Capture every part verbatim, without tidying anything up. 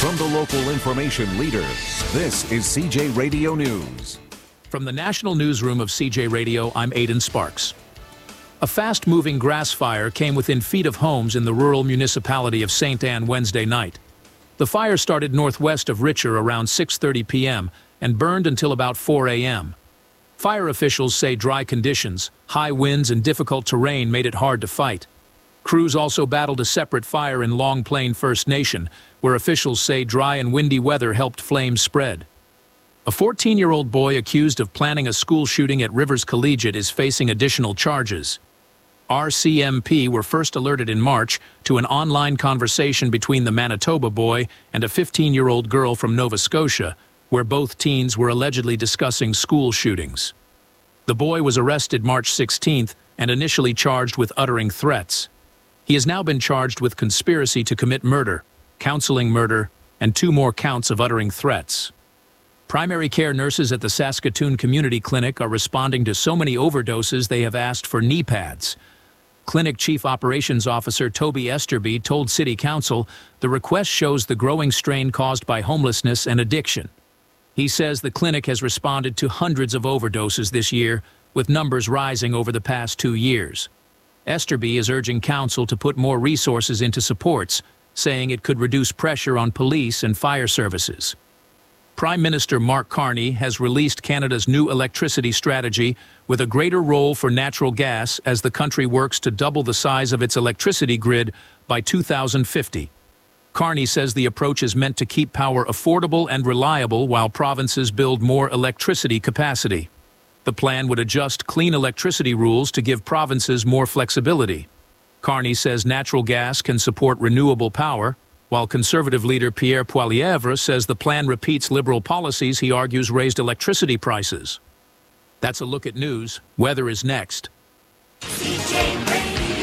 From the local information leader, this is C J Radio News. From the National Newsroom of C J Radio, I'm Aidan Sparks. A fast-moving grass fire came within feet of homes in the rural municipality of Saint Anne Wednesday night. The fire started northwest of Richer around six thirty p m and burned until about four a m Fire officials say dry conditions, high winds, and difficult terrain made it hard to fight. Crews also battled a separate fire in Long Plain First Nation, where officials say dry and windy weather helped flames spread. A fourteen-year-old boy accused of planning a school shooting at Rivers Collegiate is facing additional charges. R C M P were first alerted in March to an online conversation between the Manitoba boy and a fifteen-year-old girl from Nova Scotia, where both teens were allegedly discussing school shootings. The boy was arrested March sixteenth and initially charged with uttering threats. He has now been charged with conspiracy to commit murder, counseling murder, and two more counts of uttering threats. Primary care nurses at the Saskatoon Community Clinic are responding to so many overdoses they have asked for knee pads. Clinic Chief Operations Officer Toby Esterby told City Council the request shows the growing strain caused by homelessness and addiction. He says the clinic has responded to hundreds of overdoses this year, with numbers rising over the past two years. Esterby is urging Council to put more resources into supports, saying it could reduce pressure on police and fire services. Prime Minister Mark Carney has released Canada's new electricity strategy with a greater role for natural gas as the country works to double the size of its electricity grid by two thousand fifty. Carney says the approach is meant to keep power affordable and reliable while provinces build more electricity capacity. The plan would adjust clean electricity rules to give provinces more flexibility. Carney says natural gas can support renewable power, while Conservative leader Pierre Poilievre says the plan repeats Liberal policies he argues raised electricity prices. That's a look at news. Weather is next. C J Radio,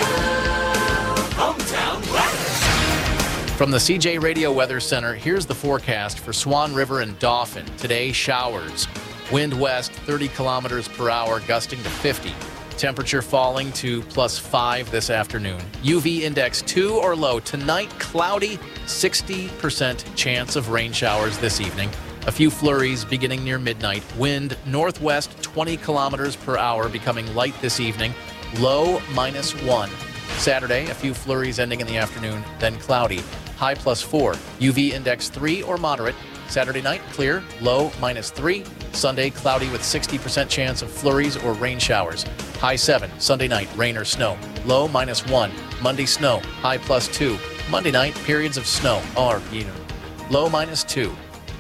Hometown Weather. From the C J Radio Weather Center, here's the forecast for Swan River and Dauphin. Today, showers. Wind west thirty kilometers per hour, gusting to fifty. Temperature falling to plus five this afternoon. U V index two or low. Tonight, cloudy, sixty percent chance of rain showers this evening. A few flurries beginning near midnight. Wind northwest twenty kilometers per hour, becoming light this evening. Low minus one. Saturday, a few flurries ending in the afternoon, then cloudy. High plus four. U V index three or moderate. Saturday night, clear, low minus three. Sunday, cloudy with sixty percent chance of flurries or rain showers. High seven. Sunday night, rain or snow. Low minus one. Monday, snow. High plus two. Monday night, periods of snow. Or, you know, low minus two.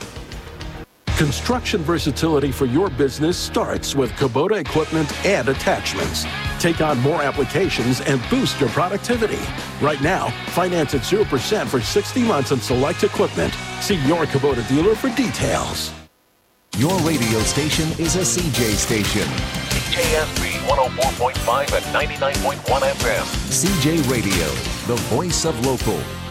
Construction versatility for your business starts with Kubota equipment and attachments. Take on more applications and boost your productivity. Right now, finance at zero percent for sixty months on select equipment. See your Kubota dealer for details. Your radio station is a C J station. C J S B one oh four point five and ninety-nine point one F M. C J Radio, the voice of local.